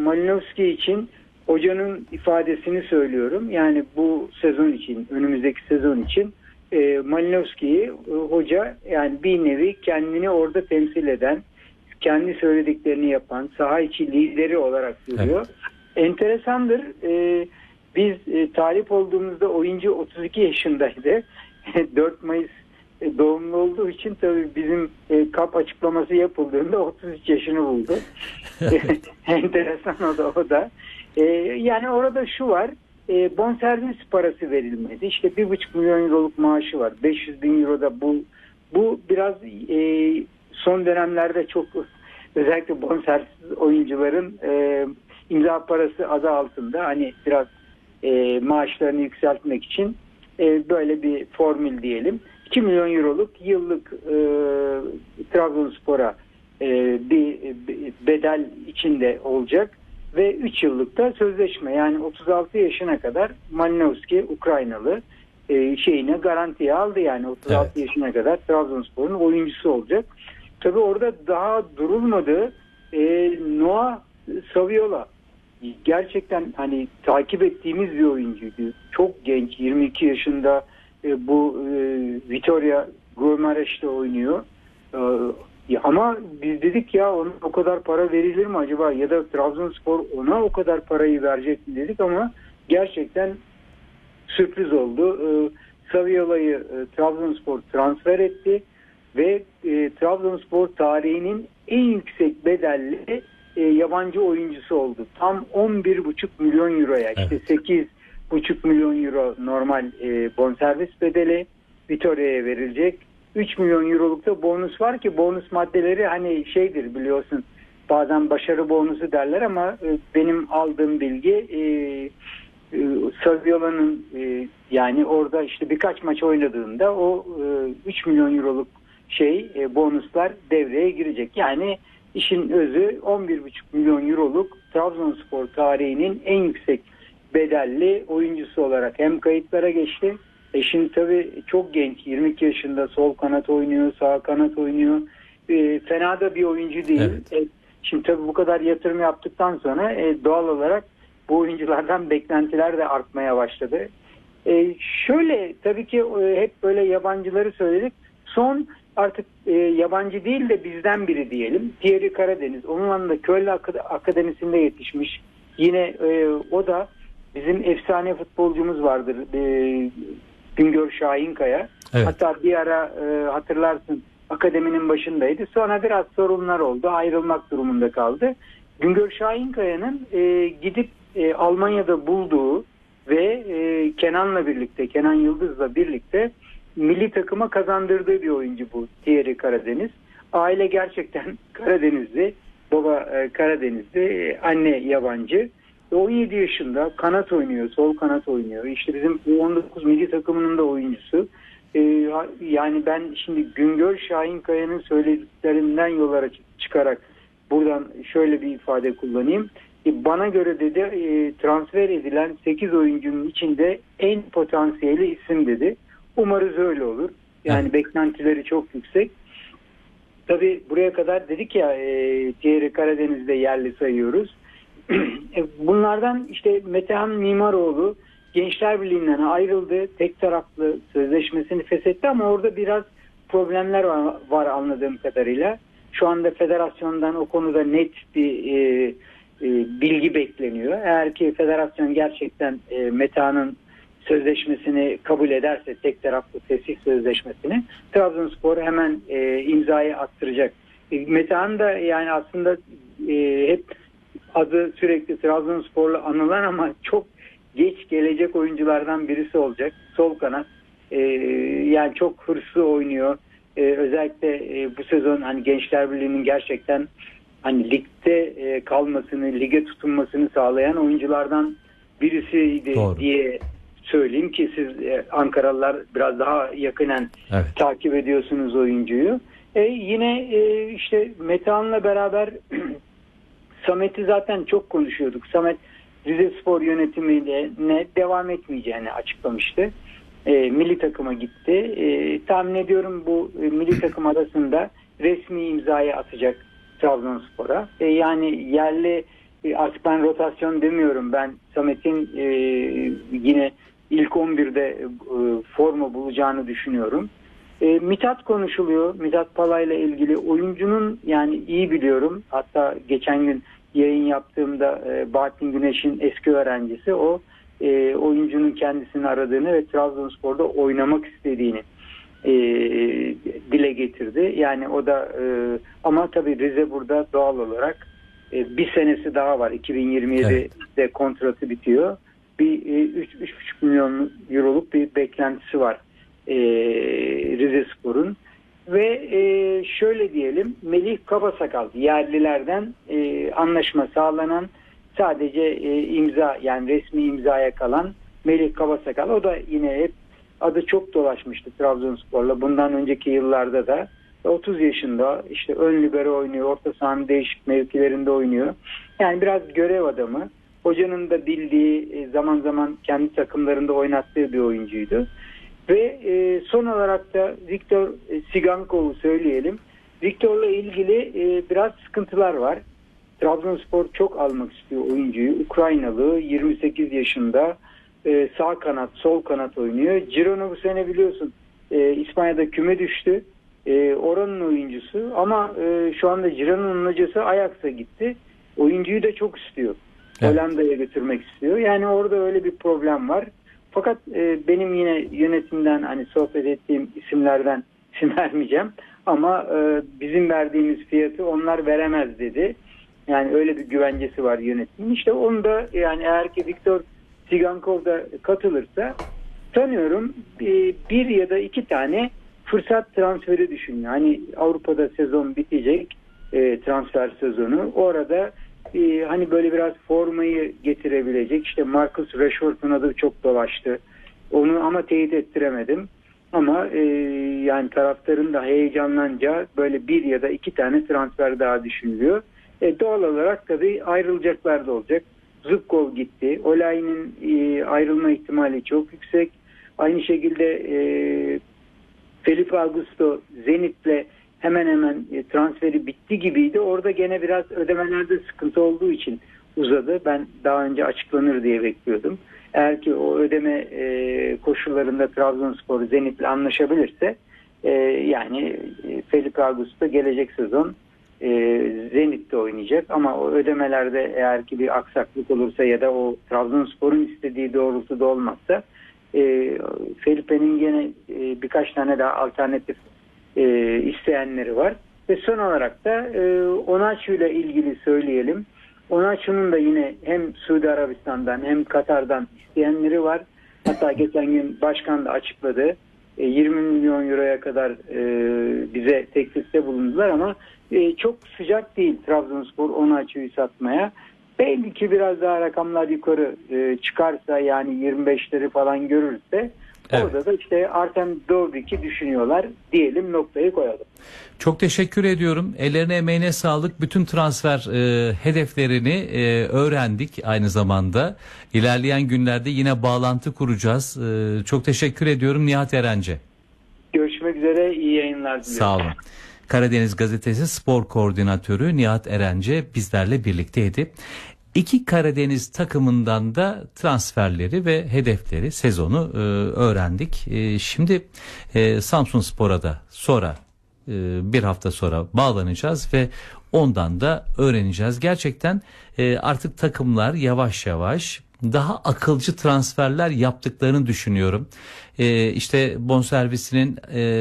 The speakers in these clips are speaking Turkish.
Malinowski için hocanın ifadesini söylüyorum. Yani bu sezon için, önümüzdeki sezon için Malinowski'yi hoca yani bir nevi kendini orada temsil eden, kendi söylediklerini yapan, saha içi lideri olarak görüyor. Evet. Enteresandır. Biz talip olduğumuzda oyuncu 32 yaşındaydı. 4 Mayıs doğumlu olduğu için tabii bizim kap açıklaması yapıldığında 33 yaşını buldu. Enteresan o da. Yani orada şu var. Bonservis parası verilmedi. İşte 1,5 milyon euroluk maaşı var. 500 bin euro da bu biraz son dönemlerde çok özellikle bonservis oyuncuların imza parası adı altında hani biraz maaşlarını yükseltmek için böyle bir formül diyelim. 2 milyon euroluk yıllık Trabzonspor'a bir bedel içinde olacak ve 3 yıllık da sözleşme. Yani 36 yaşına kadar Malinowski Ukraynalı şeyine garantiye aldı. Yani 36 yaşına kadar Trabzonspor'un oyuncusu olacak. Tabii orada daha durulmadı. Noah Saviola gerçekten hani takip ettiğimiz bir oyuncuydu. Çok genç, 22 yaşında bu Vitória Guimarães'te oynuyor. Ama biz dedik ya ona o kadar para verilir mi acaba ya da Trabzonspor ona o kadar parayı verecek mi dedik ama gerçekten sürpriz oldu. Saviola'yı Trabzonspor transfer etti ve Trabzonspor tarihinin en yüksek bedelli yabancı oyuncusu oldu. Tam 11,5 milyon euroya. Evet. İşte 8,5 milyon euro normal bonservis bedeli Vitoria'ya verilecek. 3 milyon euroluk da bonus var ki bonus maddeleri hani şeydir biliyorsun bazen başarı bonusu derler ama benim aldığım bilgi Saviola'nın yani orada işte birkaç maç oynadığında o 3 milyon euroluk bonuslar devreye girecek. Yani işin özü 11,5 milyon euroluk Trabzonspor tarihinin en yüksek bedelli oyuncusu olarak hem kayıtlara geçti. Şimdi tabii çok genç 22 yaşında sol kanat oynuyor, sağ kanat oynuyor. Fena da bir oyuncu değil. Evet. Şimdi tabii bu kadar yatırım yaptıktan sonra doğal olarak bu oyunculardan beklentiler de artmaya başladı. Şöyle tabii ki hep böyle yabancıları söyledik. Son artık yabancı değil de bizden biri diyelim. Thierry Karadeniz. Onun da Köln Akademisi'nde yetişmiş. Yine o da bizim efsane futbolcumuz vardır. Güngör Şahinkaya. Evet. Hatta bir ara hatırlarsın akademinin başındaydı. Sonra biraz sorunlar oldu. Ayrılmak durumunda kaldı. Güngör Şahinkaya'nın gidip Almanya'da bulduğu ve Kenan'la birlikte, Kenan Yıldız'la birlikte milli takıma kazandırdığı bir oyuncu bu Thierry Karadeniz. Aile gerçekten Karadenizli, baba Karadenizli, anne yabancı. 17 yaşında kanat oynuyor, sol kanat oynuyor. İşte bizim 19 milli takımının da oyuncusu. Yani ben şimdi Güngör Şahinkaya'nın söylediklerinden yola çıkarak buradan şöyle bir ifade kullanayım. Bana göre dedi transfer edilen 8 oyuncunun içinde en potansiyeli isim dedi. Umarız öyle olur. Yani beklentileri çok yüksek. Tabii buraya kadar dedik ya Thierry Karadeniz'de yerli sayıyoruz. Bunlardan işte Metehan Mimaroğlu Gençler Birliği'nden ayrıldı. Tek taraflı sözleşmesini feshetti ama orada biraz problemler var anladığım kadarıyla. Şu anda federasyondan o konuda net bir bilgi bekleniyor. Eğer ki federasyon gerçekten Metehan'ın sözleşmesini kabul ederse tek taraflı fesih sözleşmesini Trabzonspor hemen imzayı attıracak. Metehan da yani aslında hep adı sürekli Trabzonspor'la anılan ama çok geç gelecek oyunculardan birisi olacak. Sol kanat. Yani çok hırslı oynuyor. Özellikle bu sezon hani Gençler Birliği'nin gerçekten hani ligde kalmasını, lige tutunmasını sağlayan oyunculardan birisiydi. Doğru. Diye söyleyeyim ki siz Ankaralılar biraz daha yakinen takip ediyorsunuz oyuncuyu. Yine işte Metehan'la beraber Samet'i zaten çok konuşuyorduk. Samet Rizespor yönetimiyle devam etmeyeceğini açıklamıştı. Milli takıma gitti. Tahmin ediyorum bu milli takım arasında resmi imzayı atacak Trabzonspor'a. Yani yerli artık ben rotasyon demiyorum. Ben Samet'in yine ilk 11'de forma bulacağını düşünüyorum. Mithat konuşuluyor. Mithat Palay'la ilgili oyuncunun, yani iyi biliyorum. Hatta geçen gün yayın yaptığımda Bahattin Güneş'in eski öğrencisi o oyuncunun kendisini aradığını ve Trabzonspor'da oynamak istediğini dile getirdi. Yani o da ama tabii Rize burada doğal olarak bir senesi daha var. 2027'de kontratı bitiyor. Bir 3,5 milyon euroluk bir beklentisi var Rizespor'un. Ve şöyle diyelim, Melih Kabasakal yerlilerden anlaşma sağlanan, sadece imza, yani resmi imzaya kalan Melih Kabasakal. O da yine hep adı çok dolaşmıştı Trabzonspor'la. Bundan önceki yıllarda da 30 yaşında, işte ön libero oynuyor, orta sahanın değişik mevkilerinde oynuyor. Yani biraz görev adamı. Hocanın da bildiği, zaman zaman kendi takımlarında oynattığı bir oyuncuydu. Ve son olarak da Viktor Sigankov'u söyleyelim. Viktor'la ilgili biraz sıkıntılar var. Trabzonspor çok almak istiyor oyuncuyu. Ukraynalı, 28 yaşında, sağ kanat, sol kanat oynuyor. Girona bu sene biliyorsun İspanya'da küme düştü. Oranın oyuncusu ama şu anda Girona'nın hocası Ajax'a gitti. Oyuncuyu da çok istiyor. Evet. Hollanda'ya götürmek istiyor. Yani orada öyle bir problem var. Fakat benim yine yönetimden hani sohbet ettiğim isimlerden isim vermeyeceğim. Ama bizim verdiğimiz fiyatı onlar veremez dedi. Yani öyle bir güvencesi var yönetimin. İşte onu da, yani eğer ki Viktor Sigankov da katılırsa, tanıyorum bir ya da iki tane fırsat transferi düşünüyor. Hani Avrupa'da sezon bitecek, transfer sezonu. Orada hani böyle biraz formayı getirebilecek. İşte Marcus Rashford'un adı çok dolaştı. Onu ama teyit ettiremedim. Ama yani taraftarın da heyecanlanacağı böyle bir ya da iki tane transfer daha düşünülüyor. Doğal olarak tabii ayrılacaklar da olacak. Zubkov gitti. Olay'ın ayrılma ihtimali çok yüksek. Aynı şekilde Felipe Augusto Zenit'le hemen hemen transferi bitti gibiydi. Orada gene biraz ödemelerde sıkıntı olduğu için uzadı. Ben daha önce açıklanır diye bekliyordum. Eğer ki o ödeme koşullarında Trabzonspor Zenit'le anlaşabilirse yani Felipe Augusto gelecek sezon Zenit'te oynayacak, ama o ödemelerde eğer ki bir aksaklık olursa ya da o Trabzonspor'un istediği doğrultuda olmazsa Felipe'nin gene birkaç tane daha alternatif isteyenleri var. Ve son olarak da Onaçu ile ilgili söyleyelim. Onaçu'nun da yine hem Suudi Arabistan'dan hem Katar'dan isteyenleri var. Hatta geçen gün başkan da açıkladı. 20 milyon euroya kadar bize teklifte bulundular ama çok sıcak değil Trabzonspor Onaçu'yu satmaya. Belki biraz daha rakamlar yukarı çıkarsa, yani 25'leri falan görürse, evet, orada da işte Artem Dovbik'i düşünüyorlar diyelim, noktayı koyalım. Çok teşekkür ediyorum. Ellerine emeğine sağlık. Bütün transfer hedeflerini öğrendik aynı zamanda. İlerleyen günlerde yine bağlantı kuracağız. Çok teşekkür ediyorum Nihat Erence. Görüşmek üzere, iyi yayınlar diliyorum. Sağ olun. Karadeniz Gazetesi Spor Koordinatörü Nihat Erence bizlerle birlikteydi. İki Karadeniz takımından da transferleri ve hedefleri, sezonu öğrendik. Şimdi Samsunspor'a da sonra bir hafta sonra bağlanacağız ve ondan da öğreneceğiz. Gerçekten artık takımlar yavaş yavaş daha akılcı transferler yaptıklarını düşünüyorum. İşte bonservisinin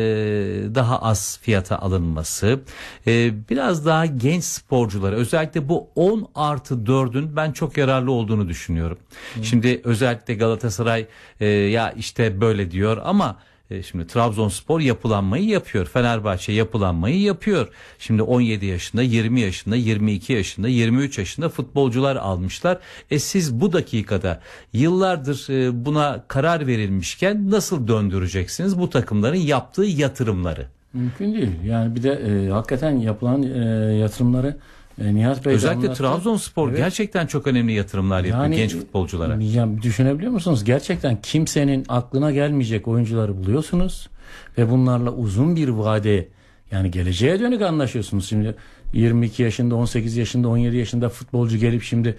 daha az fiyata alınması, biraz daha genç sporculara, özellikle bu 10+4'ün ben çok yararlı olduğunu düşünüyorum. Şimdi özellikle Galatasaray ya işte böyle diyor ama şimdi Trabzonspor yapılanmayı yapıyor. Fenerbahçe yapılanmayı yapıyor. Şimdi 17 yaşında, 20 yaşında, 22 yaşında, 23 yaşında futbolcular almışlar. Siz bu dakikada yıllardır buna karar verilmişken nasıl döndüreceksiniz bu takımların yaptığı yatırımları? Mümkün değil. Yani bir de hakikaten yapılan yatırımları Nihat Bey özellikle anlattı. Trabzonspor evet, gerçekten çok önemli yatırımlar yapıyor genç futbolculara. Yani düşünebiliyor musunuz? Gerçekten kimsenin aklına gelmeyecek oyuncuları buluyorsunuz ve bunlarla uzun bir vade, yani geleceğe dönük anlaşıyorsunuz. Şimdi 22 yaşında, 18 yaşında, 17 yaşında futbolcu gelip şimdi